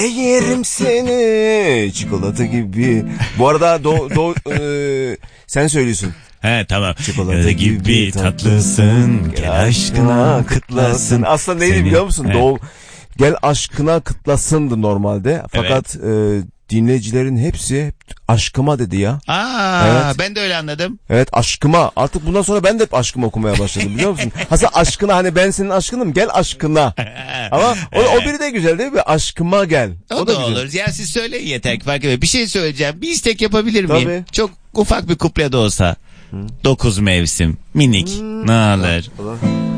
Yerim seni çikolata gibi. Bu arada sen söylüyorsun. He tamam. Çikolata gibi tatlısın, gel aşkına kıtlasın. Aslında neydi biliyor musun? Gel aşkına kıtlasındı normalde. Fakat dinleyicilerin hepsi aşkıma dedi ya. Evet. Ben de öyle anladım. Evet, aşkıma. Artık bundan sonra ben de hep aşkıma okumaya başladım, biliyor musun? Aslında aşkına, hani ben senin aşkınım, gel aşkına. Ama o biri de güzel değil mi? Aşkıma gel. O da olur. Ya siz söyleyin yeter ki fark etmez. Bir şey söyleyeceğim. Bir istek yapabilir miyim? Tabii. Çok ufak bir kuple de olsa. 9 mevsim. Minik. Ne olur.